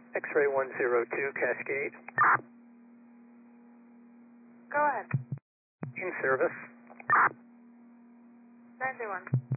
X-ray 102 Cascade. Go ahead. In service. 931.